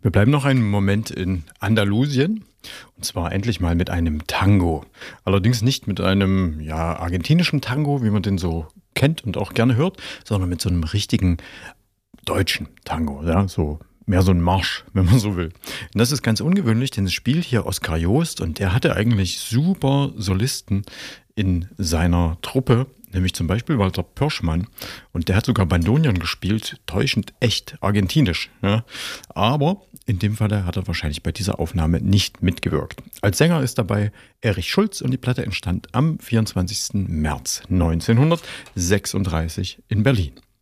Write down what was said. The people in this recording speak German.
Wir bleiben noch einen Moment in Andalusien. Und zwar endlich mal mit einem Tango. Allerdings nicht mit einem argentinischen Tango, wie man den so kennt und auch gerne hört, sondern mit so einem richtigen deutschen Tango. Ja, so mehr so ein Marsch, wenn man so will. Und das ist ganz ungewöhnlich, denn es spielt hier Oskar Joost und der hatte eigentlich super Solisten in seiner Truppe, nämlich zum Beispiel Walter Pörschmann. Und der hat sogar Bandonion gespielt, täuschend echt argentinisch. Ja. Aber in dem Falle hat er wahrscheinlich bei dieser Aufnahme nicht mitgewirkt. Als Sänger ist dabei Erich Schulz und die Platte entstand am 24. März 1936 in Berlin.